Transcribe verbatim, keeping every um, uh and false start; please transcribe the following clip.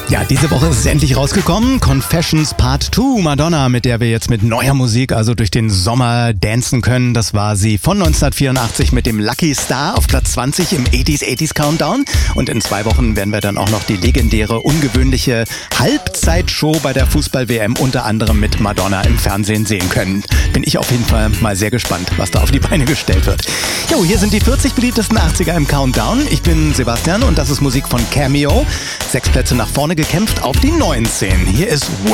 Ja, diese Woche ist es endlich rausgekommen. Confessions Part zwei, Madonna, mit der wir jetzt mit neuer Musik also durch den Sommer dancen können. Das war sie von neunzehnhundertvierundachtzig mit dem Lucky Star auf Platz zwanzig im achtziger achtziger Countdown. Und in zwei Wochen werden wir dann auch noch die legendäre, ungewöhnliche Halbzeitshow bei der Fußball-W M unter anderem mit Madonna im Fernsehen sehen können. Bin ich auf jeden Fall mal sehr gespannt, was da auf die Beine gestellt wird. Jo, hier sind die vierzig beliebtesten achtziger im Countdown. Ich bin Sebastian und das ist Musik von Cameo. Sechs Plätze nach vorne gekämpft auf die neunzehn. Hier ist